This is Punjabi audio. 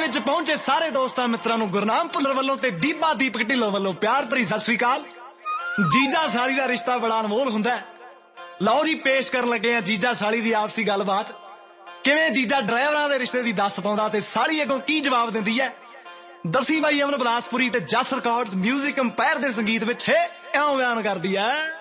ਵਿੱਚ ਪਹੁੰਚੇ ਸਾਰੇ ਦੋਸਤਾਂ ਮਿੱਤਰਾਂ ਨੂੰ ਗੁਰਨਾਮ ਭੁੱਲਰ ਵੱਲੋਂ ਤੇ ਬੀਬਾ ਦੀਪਕ ਢਿੱਲੋਂ ਵੱਲੋਂ ਪਿਆਰ ਭਰੀ ਸਤਿ ਸ੍ਰੀ ਅਕਾਲ। ਜੀਜਾ ਸਾਲੀ ਦਾ ਰਿਸ਼ਤਾ ਬੜਾ ਅਨਮੋਲ ਹੁੰਦਾ ਹੈ। ਲਓ ਜੀ ਪੇਸ਼ ਕਰਨ ਲੱਗੇ ਆ ਜੀਜਾ ਸਾਲੀ ਦੀ ਆਪਸੀ ਗੱਲਬਾਤ। ਕਿਵੇਂ ਜੀਜਾ ਡਰਾਈਵਰਾਂ ਦੇ ਰਿਸ਼ਤੇ ਦੀ ਦੱਸ ਪਾਉਂਦਾ ਤੇ ਸਾਲੀ ਅੱਗੋਂ ਕੀ ਜਵਾਬ ਦਿੰਦੀ ਹੈ। ਦਸੀ ਬਾਈ ਅਮਨ ਬਲਾਸਪੁਰੀ ਤੇ ਜਸ ਰਿਕਾਰਡਸ ਮਿਊਜ਼ਿਕ ਅੰਪਾਇਰ ਦੇ ਸੰਗੀਤ ਵਿੱਚ ਇਉਂ ਬਿਆਨ ਕਰਦੀ ਹੈ।